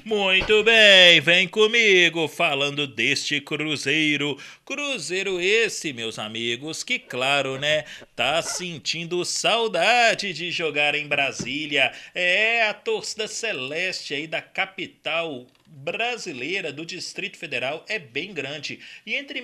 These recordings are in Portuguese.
Muito bem, vem comigo falando deste Cruzeiro. Cruzeiro esse, meus amigos, que claro, né, tá sentindo saudade de jogar em Brasília. É a torcida celeste aí da capital brasileira do Distrito Federal é bem grande. E entre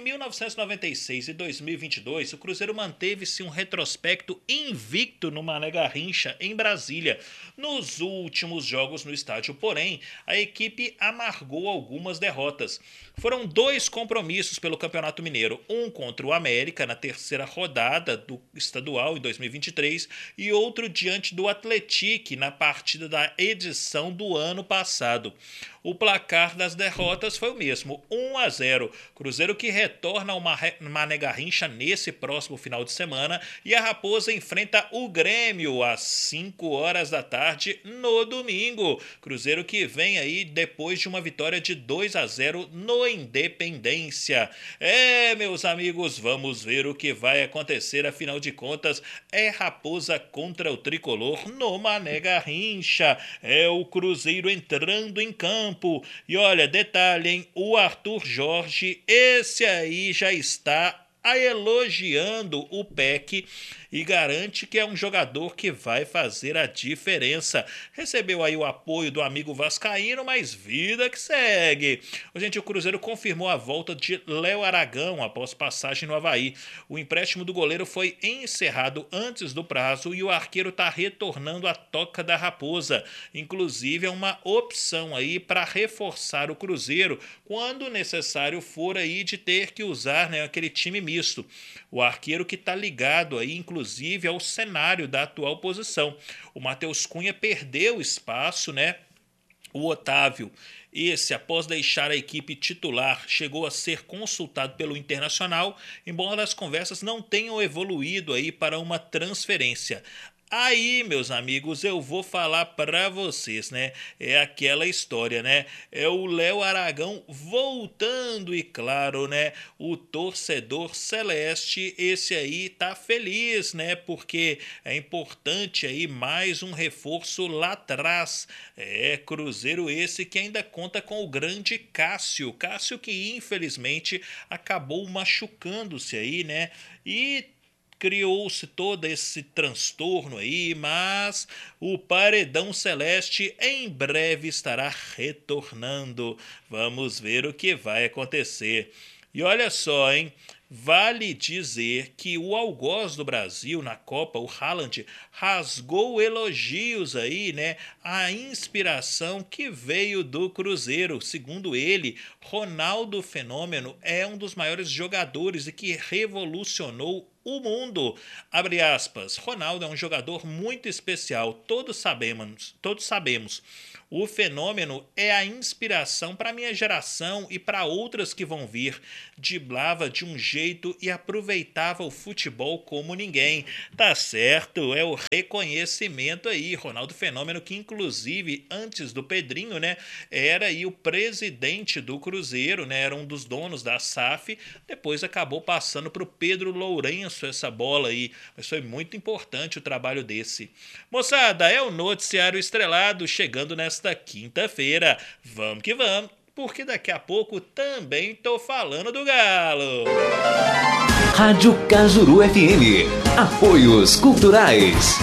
1996 e 2022, o Cruzeiro manteve-se um retrospecto invicto no Mané Garrincha, em Brasília. Nos últimos jogos no estádio, porém, a equipe amargou algumas derrotas. Foram 2 compromissos pelo Campeonato Mineiro, um contra o América na terceira rodada do estadual em 2023 e outro diante do Atlético na partida da edição do ano passado. O placar das derrotas foi o mesmo, 1-0. Cruzeiro que retorna ao Mané Garrincha nesse próximo final de semana e a Raposa enfrenta o Grêmio às 5 horas da tarde no domingo. Cruzeiro que vem aí depois de uma vitória de 2-0 no Independência. Meus amigos, vamos ver o que vai acontecer, afinal de contas, é Raposa contra o Tricolor no Mané Garrincha. É o Cruzeiro entrando em campo. E olha, detalhe, hein? O Arthur Jorge, esse aí já está elogiando o PEC e garante que é um jogador que vai fazer a diferença. Recebeu aí o apoio do amigo vascaíno, mas vida que segue. Gente, o Cruzeiro confirmou a volta de Léo Aragão após passagem no Avaí. O empréstimo do goleiro foi encerrado antes do prazo e o arqueiro está retornando à toca da Raposa. Inclusive é uma opção aí para reforçar o Cruzeiro quando necessário for aí de ter que usar, né, aquele time misto. O arqueiro que está ligado aí, inclusive, ao cenário da atual posição. O Matheus Cunha perdeu espaço, né? O Otávio, esse, após deixar a equipe titular, chegou a ser consultado pelo Internacional, embora as conversas não tenham evoluído aí para uma transferência. Aí, meus amigos, eu vou falar para vocês, né? É aquela história, né? É o Léo Aragão voltando e, claro, né? O torcedor celeste, esse aí tá feliz, né? Porque é importante aí mais um reforço lá atrás. É Cruzeiro esse que ainda conta com o grande Cássio. Cássio que, infelizmente, acabou machucando-se aí, né? E criou-se todo esse transtorno aí, mas o Paredão Celeste em breve estará retornando. Vamos ver o que vai acontecer. E olha só, hein? Vale dizer que o algoz do Brasil na Copa, o Haaland, rasgou elogios aí, né? A inspiração que veio do Cruzeiro. Segundo ele, Ronaldo Fenômeno é um dos maiores jogadores e que revolucionou o mundo. Abre aspas. Ronaldo é um jogador muito especial, todos sabemos. O Fenômeno é a inspiração para a minha geração e para outras que vão vir. Driblava de um jeito e aproveitava o futebol como ninguém. Tá certo, é o reconhecimento aí. Ronaldo Fenômeno, que inclusive antes do Pedrinho, né, era aí o presidente do Cruzeiro, né, era um dos donos da SAF. Depois acabou passando para o Pedro Lourenço essa bola aí. Mas foi muito importante o trabalho desse. Moçada, é o Noticiário Estrelado chegando nesta quinta-feira. Vamos que vamos, porque daqui a pouco também tô falando do Galo. Rádio Cajuru FM. Apoios culturais.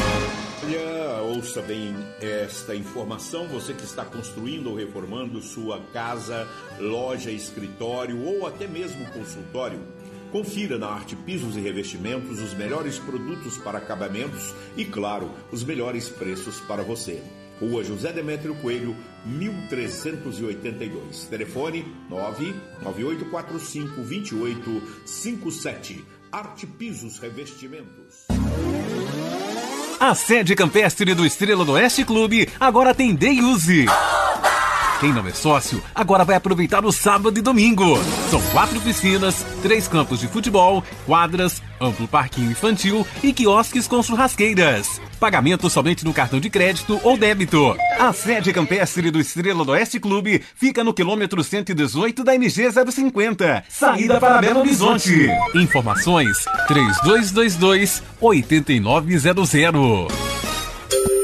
Ouça bem esta informação, você que está construindo ou reformando sua casa, loja, escritório ou até mesmo consultório. Confira na Arte Pisos e Revestimentos os melhores produtos para acabamentos e, claro, os melhores preços para você. Rua José Demétrio Coelho, 1382. Telefone 998452857. Arte Pisos Revestimentos. A sede campestre do Estrela do Oeste Clube agora tem Day Use. Quem não é sócio, agora vai aproveitar o sábado e domingo. São 4 piscinas, 3 campos de futebol, quadras, amplo parquinho infantil e quiosques com churrasqueiras. Pagamento somente no cartão de crédito ou débito. A sede campestre do Estrela do Oeste Clube fica no quilômetro 118 da MG 050, saída para Belo Horizonte. Informações 3222-8900.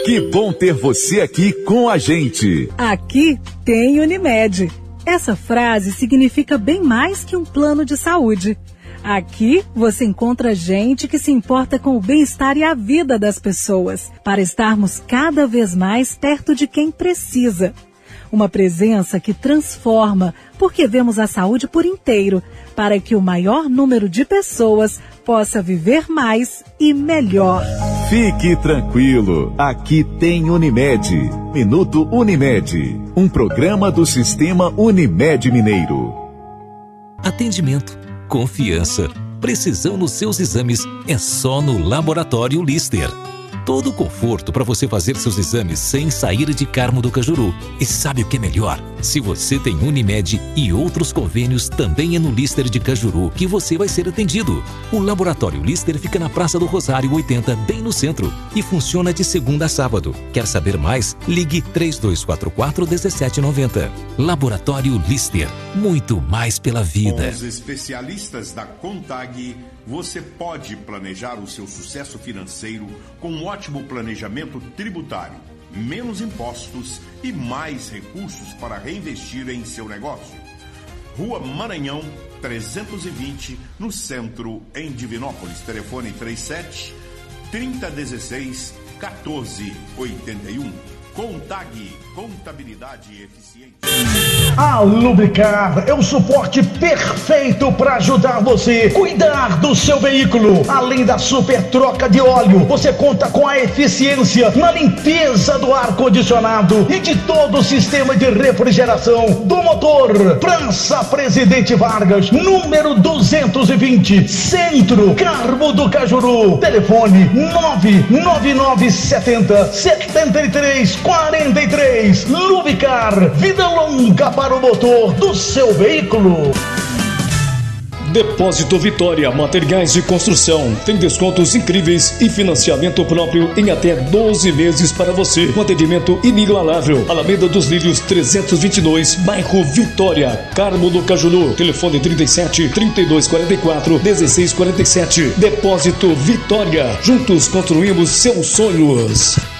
Que bom ter você aqui com a gente. Aqui tem Unimed. Essa frase significa bem mais que um plano de saúde. Aqui você encontra gente que se importa com o bem-estar e a vida das pessoas, para estarmos cada vez mais perto de quem precisa. Uma presença que transforma, porque vemos a saúde por inteiro, para que o maior número de pessoas possa viver mais e melhor. Fique tranquilo, aqui tem Unimed. Minuto Unimed, um programa do Sistema Unimed Mineiro. Atendimento, confiança, precisão nos seus exames é só no Laboratório Lister. Todo o conforto para você fazer seus exames sem sair de Carmo do Cajuru. E sabe o que é melhor? Se você tem Unimed e outros convênios, também é no Lister de Cajuru que você vai ser atendido. O Laboratório Lister fica na Praça do Rosário 80, bem no centro, e funciona de segunda a sábado. Quer saber mais? Ligue 3244-1790. Laboratório Lister, muito mais pela vida. Com os especialistas da Contag, você pode planejar o seu sucesso financeiro com um ótimo planejamento tributário, menos impostos e mais recursos para reinvestir em seu negócio. Rua Maranhão, 320, no centro, em Divinópolis. Telefone 37 3016 1481. Contag, contabilidade eficiente. A Lubricar é o suporte perfeito para ajudar você a cuidar do seu veículo. Além da super troca de óleo, você conta com a eficiência na limpeza do ar-condicionado e de todo o sistema de refrigeração do motor. Praça Presidente Vargas, número 220, Centro, Carmo do Cajuru. Telefone 99970-7343. Lubricar, vida longa para o motor do seu veículo. Depósito Vitória, materiais de construção. Tem descontos incríveis e financiamento próprio em até 12 meses para você. Um atendimento inigualável. Alameda dos Lírios 322, bairro Vitória, Carmo do Cajuru. Telefone 37 3244 1647. Depósito Vitória. Juntos construímos seus sonhos.